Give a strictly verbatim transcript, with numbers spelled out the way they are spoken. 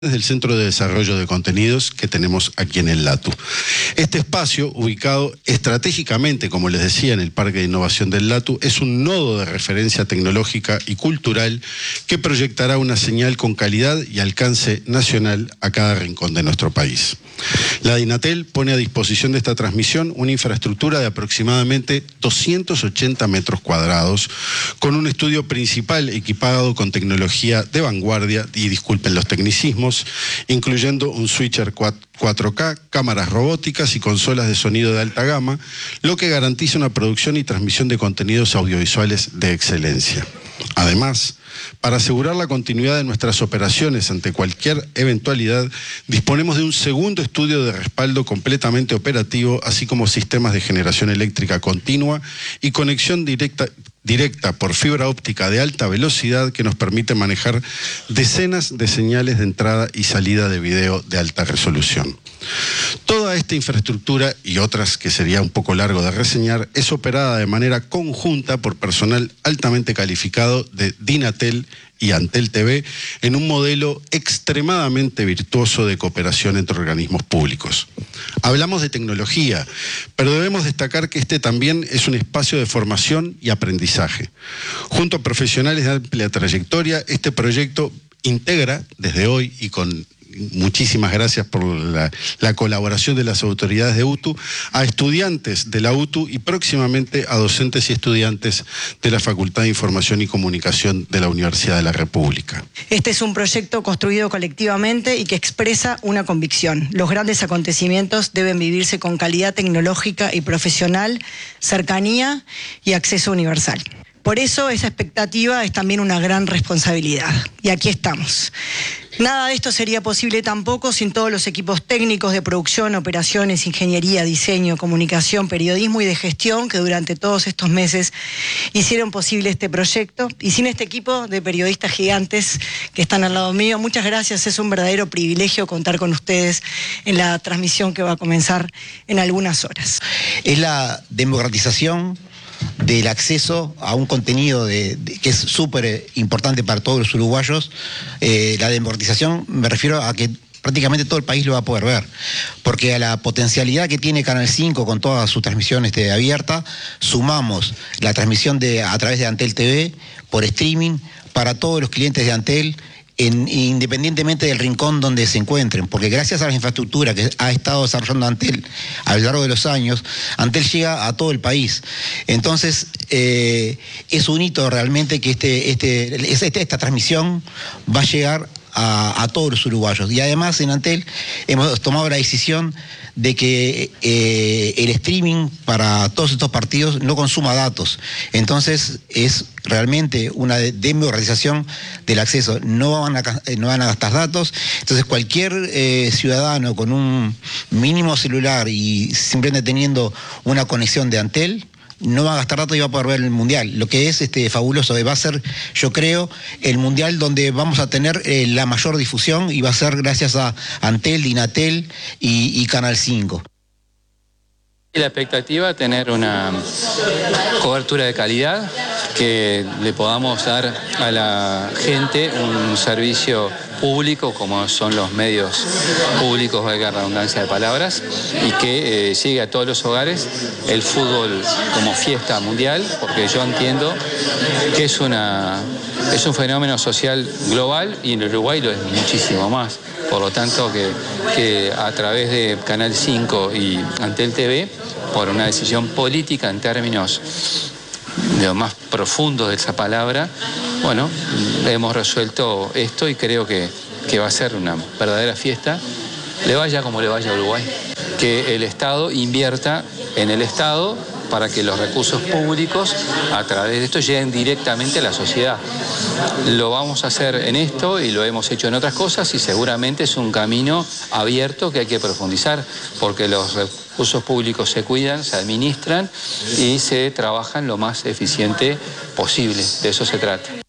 del Centro de Desarrollo de Contenidos que tenemos aquí en el LATU. Este espacio, ubicado estratégicamente, como les decía, en el Parque de Innovación del LATU, es un nodo de referencia tecnológica y cultural que proyectará una señal con calidad y alcance nacional a cada rincón de nuestro país. La DINATEL pone a disposición de esta transmisión una infraestructura de aproximadamente doscientos ochenta metros cuadrados, con un estudio principal equipado con tecnología de vanguardia, y disculpen los tecnicismos, incluyendo un switcher cuatro K, cámaras robóticas y consolas de sonido de alta gama, lo que garantiza una producción y transmisión de contenidos audiovisuales de excelencia. Además, para asegurar la continuidad de nuestras operaciones ante cualquier eventualidad, disponemos de un segundo estudio de respaldo completamente operativo, así como sistemas de generación eléctrica continua y conexión directa, directa por fibra óptica de alta velocidad que nos permite manejar decenas de señales de entrada y salida de video de alta resolución. Toda esta infraestructura y otras que sería un poco largo de reseñar es operada de manera conjunta por personal altamente calificado de DINATEL y Antel T V en un modelo extremadamente virtuoso de cooperación entre organismos públicos. Hablamos de tecnología, pero debemos destacar que este también es un espacio de formación y aprendizaje. Junto a profesionales de amplia trayectoria, este proyecto integra desde hoy, y con muchísimas gracias por la, la colaboración de las autoridades de U T U, a estudiantes de la U T U y próximamente a docentes y estudiantes de la Facultad de Información y Comunicación de la Universidad de la República. Este es un proyecto construido colectivamente y que expresa una convicción. Los grandes acontecimientos deben vivirse con calidad tecnológica y profesional, cercanía y acceso universal. Por eso esa expectativa es también una gran responsabilidad. Y aquí estamos. Nada de esto sería posible tampoco sin todos los equipos técnicos de producción, operaciones, ingeniería, diseño, comunicación, periodismo y de gestión que durante todos estos meses hicieron posible este proyecto. Y sin este equipo de periodistas gigantes que están al lado mío, muchas gracias. Es un verdadero privilegio contar con ustedes en la transmisión que va a comenzar en algunas horas. Es la democratización del acceso a un contenido de, de, que es súper importante para todos los uruguayos. Eh, la democratización, me refiero a que prácticamente todo el país lo va a poder ver, porque a la potencialidad que tiene Canal cinco con toda su transmisión este, abierta, sumamos la transmisión de, a través de Antel T V por streaming para todos los clientes de Antel, En, independientemente del rincón donde se encuentren, porque gracias a la infraestructura que ha estado desarrollando Antel a lo largo de los años, Antel llega a todo el país. Entonces, eh, es un hito realmente que este, este, este, esta transmisión va a llegar a, a todos los uruguayos. Y además en Antel hemos tomado la decisión de que eh, el streaming para todos estos partidos no consuma datos. Entonces es realmente una democratización del acceso. No van a, no van a gastar datos. Entonces cualquier eh, ciudadano con un mínimo celular y simplemente teniendo una conexión de Antel no va a gastar datos y va a poder ver el Mundial, lo que es este, fabuloso. Va a ser, yo creo, el Mundial donde vamos a tener eh, la mayor difusión, y va a ser gracias a Antel, DINATEL y, y Canal cinco. La expectativa es tener una cobertura de calidad, que le podamos dar a la gente un servicio público como son los medios públicos, valga la redundancia de palabras, y que eh, llegue a todos los hogares el fútbol como fiesta mundial, porque yo entiendo que es, una, es un fenómeno social global y en Uruguay lo es muchísimo más. Por lo tanto, que, que a través de Canal cinco y Antel T V, por una decisión política en términos de lo más profundo de esa palabra, bueno, hemos resuelto esto y creo que, que va a ser una verdadera fiesta, le vaya como le vaya a Uruguay. Que el Estado invierta en el Estado para que los recursos públicos a través de esto lleguen directamente a la sociedad. Lo vamos a hacer en esto y lo hemos hecho en otras cosas, y seguramente es un camino abierto que hay que profundizar, porque los recursos públicos se cuidan, se administran y se trabajan lo más eficiente posible. De eso se trata.